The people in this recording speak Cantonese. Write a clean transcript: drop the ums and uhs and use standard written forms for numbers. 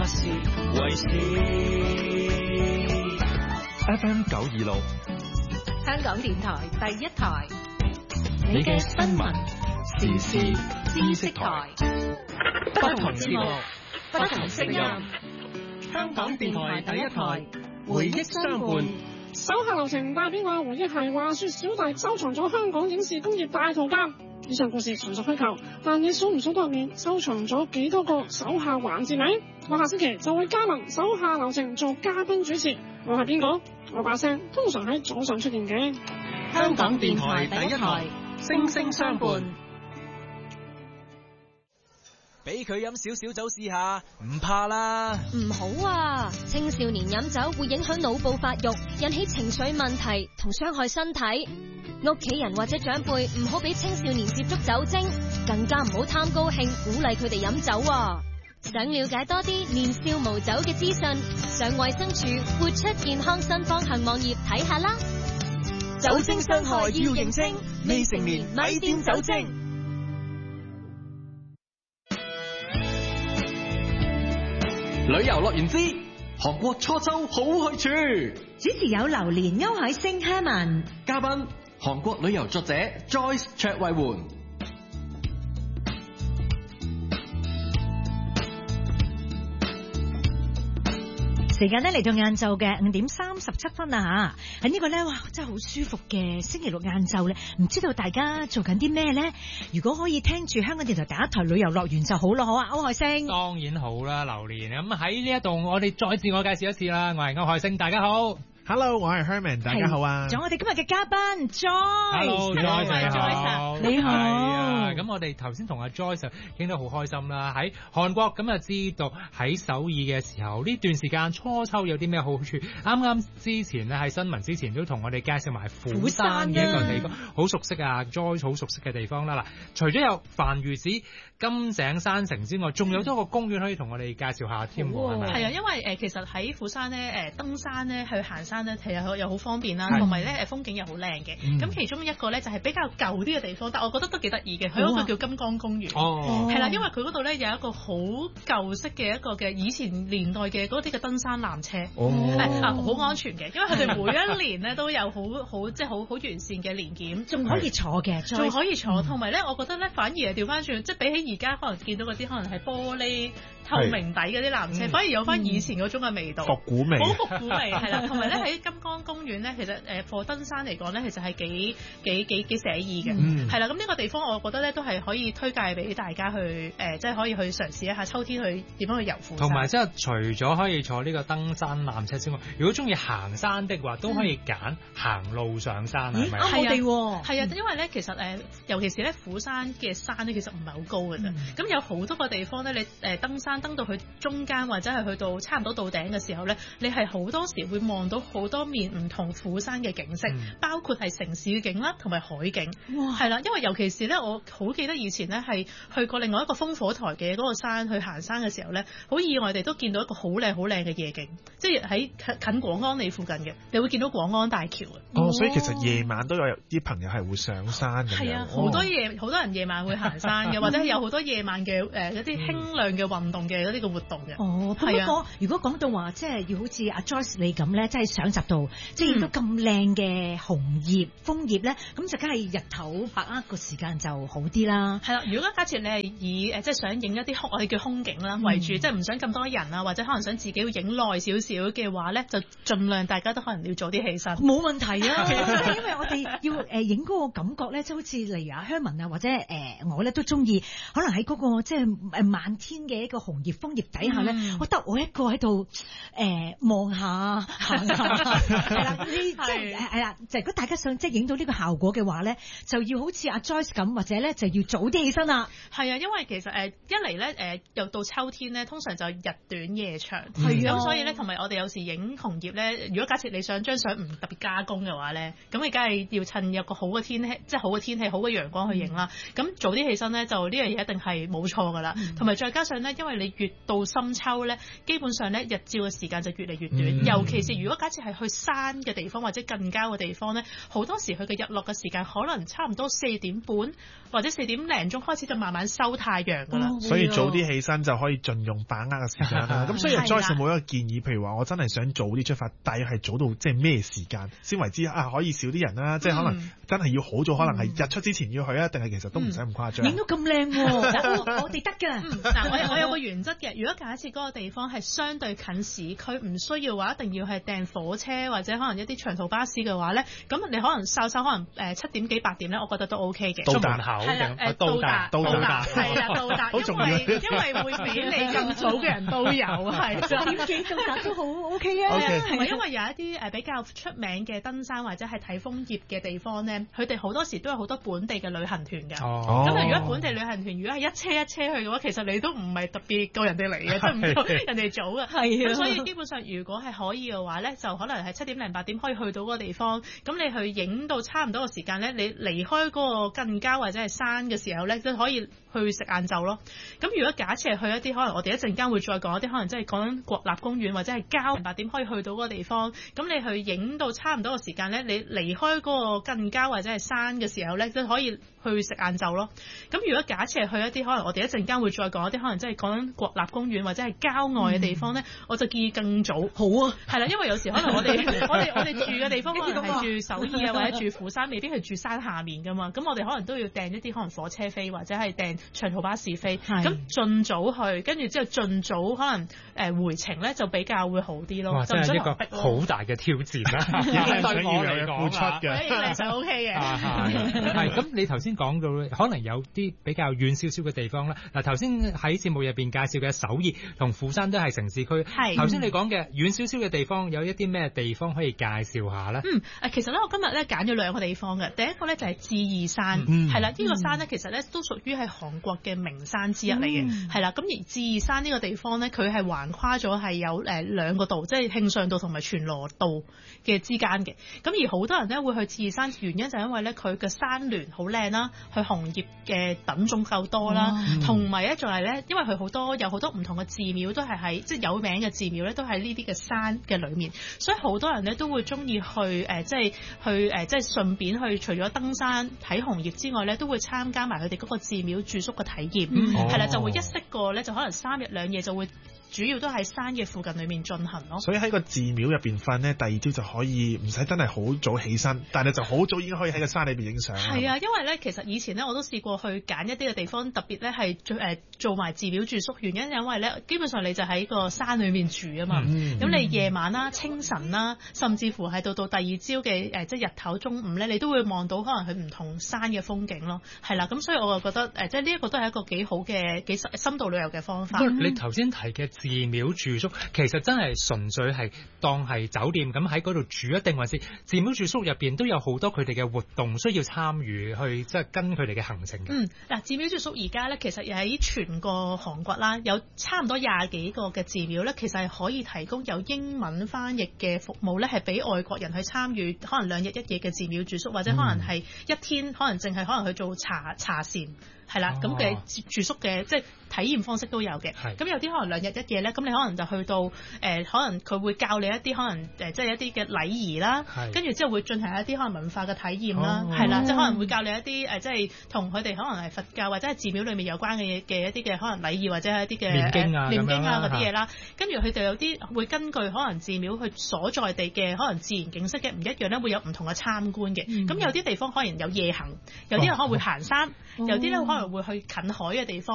是為事。 FM 926， 香港電台第一台， 你嘅新聞時事知識台， 不同節目， 不同聲音。 香港電台第一台，回憶相伴。 手下留情帶俾我回憶係話說小弟收藏咗香港影視工業大圖鑑。以上故事純屬虛構，但你數唔數得入面收藏咗幾多個手下環節呢？我下星期就會加盟手下留情做嘉賓主持。我係邊個？我把聲通常喺早上出現嘅。 香港電台第一台，聲聲相伴。 俾佢飲少少酒試下，唔怕啦。 唔好啊！青少年飲酒會影響腦部發育，引起情緒問題同傷害身體。屋企人或者長輩唔好俾青少年接觸酒精，更加唔好貪高興鼓勵佢哋飲酒啊！想了解多啲年少無酒嘅資訊，上衛生署活出健康新方向網頁睇下啦。 酒精傷害要認清，未成年咪掂酒精。 旅遊樂園之韓國初秋好去處， 主持有榴蓮、歐海星、Herman， 嘉賓韓國旅遊作者 Joyce 卓慧媛。 時間咧嚟到晏晝嘅5點37分啦吓，喺呢個咧哇真係好舒服嘅星期六晏晝咧，唔知道大家做緊啲咩咧？如果可以聽住香港電台第一台旅遊樂園就好咯，好啊，歐海星。 當然好啦，榴蓮。咁喺呢一度，我哋再自我介紹一次啦，我係歐海星，大家好。 Hello， 我係 Herman， 大家好啊！ 仲有我哋今日嘅嘉賓 Joyce，Hello， Joyce， 你好。 咁我哋頭先同阿 Joyce 傾得好開心啦，喺韓國咁就知道喺首爾嘅時候呢段時間初秋有啲咩好處。啱啱之前咧喺新聞之前都同我哋介紹埋釜山嘅一個地方，好熟悉啊 ，Joyce 好熟悉嘅地方啦。嗱，除咗有梵豫寺、金井山城之外，仲有多個公園可以同我哋介紹下添喎，係咪？ 係啊，因為其實喺釜山咧登山咧去行山咧，其實又好方便啦，同埋咧風景又好靚嘅。咁其中一個咧就係比較舊啲嘅地方，但我覺得都幾得意嘅。佢嗰個叫金剛公園，係啦，因為佢嗰度咧有一個好舊式嘅一個嘅以前年代嘅嗰啲嘅登山纜車，好安全嘅，因為佢哋每一年咧都有好即係好完善嘅年檢， 仲可以坐嘅， 仲可以坐。同埋咧，我覺得咧反而係調翻轉，即係比起而家可能見到嗰啲可能係玻璃透明底嗰啲纜車，反而有翻以前嗰種嘅味道， 復古味， 好復古味係啦。同埋咧喺金剛公園咧，其實貨登山嚟講咧，其實係幾寫意嘅，係啦。咁呢個地方我覺得咧都係可以推介俾大家去即係可以去嘗試一下秋天去點樣去遊釜山。 同埋即係除咗可以坐呢個登山纜車之外，如果中意行山的話，都可以揀行路上山，係咪？ 係啊，因為咧其實尤其是咧釜山嘅山咧，其實唔係好高嘅啫。咁有好多個地方咧，你登山登到去中間或者係去到差唔多到頂嘅時候咧，你係好多時會望到好多面唔同釜山嘅景色，包括係城市景啦，同埋海景。係啦，因為尤其是咧，我好記得以前咧係去過另外一個烽火台嘅嗰個山去行山嘅時候咧，好意外地都見到一個好靚嘅夜景，即係喺近廣安里附近嘅，你會見到廣安大橋啊。 所以其實夜晚都有啲朋友係會上山嘅。 係啊，好多人夜晚會行山嘅，或者有好多夜晚嘅一啲輕量嘅運動嘅一啲嘅活動嘅。 不過如果講到話即係要好似阿 Joyce 你咁咧，即係上集度即係亦都咁靚嘅紅葉楓葉咧，咁就梗係日頭把握個時間就好啲啦。 係啦，如果假設你係以即係想影一啲我哋叫空景啦為主，即係唔想咁多人啊，或者可能想自己要影耐少少嘅話咧，就盡量大家都可能要早啲起身。 冇問題啊，因為我哋要影嗰個感覺咧，即係好似例如阿 Herman 啊，或者我咧都中意，可能喺嗰個即係漫天嘅一個紅葉楓葉底下咧，我得我一個喺度望下行下，係啦，即係係啦，就如果大家想即係影到呢個效果嘅話咧，就要好似阿 Joyce 咁，或者咧就要早啲起身啦。 係啊，因為其實一嚟咧又到秋天咧，通常就日短夜長， 咁所以咧同埋我哋有時影紅葉咧，如果假設你想張相唔特別加工嘅話咧，咁你梗係要趁有個好嘅天氣，即係好嘅天氣、好嘅陽光去影啦。咁早啲起身咧，就呢樣嘢一定係冇錯噶啦。同埋再加上咧，因為你越到深秋咧，基本上咧日照嘅時間就越嚟越短，尤其是如果假設係去山嘅地方或者近郊嘅地方咧，好多時佢嘅日落嘅時間可能差唔多4點半或者4點零鐘開始就慢慢收太陽㗎啦。 所以早啲起身就可以盡用把握嘅時間啦。咁所以 Joyce 冇一個建議，譬如話我真係想早啲出發，大約係早到即係咩時間先為之可以少啲人啦？即係可能真係要好早，可能係日出之前要去啊，定係其實都唔使咁誇張。 影到咁靚喎，我哋得㗎。 嗱，我有個原則嘅，如果假設嗰個地方係相對近市區，唔需要話一定要係訂火車或者可能一啲長途巴士嘅話咧，咁你可能稍可能7點幾8點咧，我覺得都 OK 嘅。 出門口係啦，到達係啦，到達，因為會比你更早嘅人都有係 7點幾到達都好 OK 啊。 同埋因為有一啲比較出名嘅登山或者係睇楓葉嘅地方咧，佢哋好多時都有好多本地嘅旅行團㗎。咁如果本地旅行團如果係一車一車去嘅話，其實你都唔係特別夠人哋嚟嘅，即係唔夠人哋早嘅。係啊，所以基本上如果係可以嘅話咧，就可能係7點零8點可以去到嗰個地方。咁你去影到差唔多嘅時間咧，你離開嗰個近郊或者係山嘅時候咧，都可以去食晏晝咯。咁如果假設係去一啲可能我哋一陣間會再講一啲可能即係講緊國立公園或者係郊8點可以去到嗰個地方，咁你去影到差唔多嘅時間咧，你離開嗰個近郊或者係山嘅時候咧，都可以去食晏晝咯。咁如果假設係去一啲可能我哋一陣間會再講一啲可能即係講緊國立公園或者係郊外嘅地方咧，我就建議更早。好啊，係啦，因為有時可能我哋住嘅地方可能係住首爾啊或者住釜山，未必係住山下面噶嘛。咁我哋可能都要訂一啲可能火車飛或者係訂長途巴士飛。咁盡早去，跟住之後盡早可能回程咧就比較會好啲咯。 哇！真係一個好大嘅挑戰啦，對我嚟講啊， 你就 OK 嘅。 係咁，你頭先講到可能有啲比較遠少少嘅地方啦。嗱，頭先喺節目入邊介紹嘅首爾同釜山都係城市區。係。頭先你講嘅遠少少嘅地方，有一啲咩地方可以介紹下咧？ 其實咧，我今日咧揀咗2個地方嘅。第一個咧就係智異山，係啦，呢個山咧其實咧都屬於係韓國嘅名山之一嚟嘅，係啦。咁而智異山呢個地方咧，佢係橫跨咗係有2個道，即係慶尚道同埋全羅道嘅之間嘅。咁而好多人咧會去智異山，原因就係因為咧佢嘅山巒好靚啦，佢紅葉嘅品種夠多啦，同埋咧仲係咧，因為佢有好多唔同嘅寺廟都係喺即係有名嘅寺廟咧，都喺呢啲嘅山嘅裏面，所以好多人咧都會中意去即係順便去除咗登山睇紅葉之外咧，都會參加埋佢哋嗰個寺廟住宿嘅體驗，係啦，就會一式過咧，就可能3日2夜就會。主要都喺山嘅附近裏面進行咯。所以喺個寺廟入邊瞓咧，第二朝就可以唔使真係好早起身，但係就好早已經可以喺個山裏邊影相。 係啊，因為咧其實以前咧我都試過去揀一啲嘅地方，特別咧係做埋寺廟住宿，原因因為咧基本上你就喺個山裏面住啊嘛。咁你夜晚啦、清晨啦，甚至乎係到第二朝嘅即係日頭中午咧，你都會望到可能佢唔同山嘅風景咯。係啦，咁所以我就覺得即係呢一個都係一個幾好嘅幾深度旅遊嘅方法。 你頭先提嘅寺廟住宿其實真係純粹係當係酒店咁喺嗰度住，一定還是寺廟住宿入邊都有好多佢哋嘅活動需要參與去即係跟佢哋嘅行程嘅。 嗱，寺廟住宿而家咧其實喺全個韓國啦，有差唔多20幾個嘅寺廟咧，其實係可以提供有英文翻譯嘅服務咧，係俾外國人去參與，可能2日1夜嘅寺廟住宿，或者可能係一天，可能淨係可能去做茶禪。係啦，咁嘅住宿嘅即係體驗方式都有嘅。咁有啲可能2日1夜咧，咁你可能就去到可能佢會教你一啲可能即係一啲嘅禮儀啦，跟住之後會進行一啲可能文化嘅體驗啦，係啦，即係可能會教你一啲即係同佢哋可能係佛教或者係寺廟裏面有關嘅嘢嘅一啲嘅可能禮儀或者係一啲嘅念經啊嗰啲嘢啦。跟住佢哋有啲會根據可能寺廟佢所在地嘅可能自然景色嘅唔一樣咧，會有唔同嘅參觀嘅。咁有啲地方可能有夜行，有啲人可能會行山，有啲咧可能會去近海嘅地方。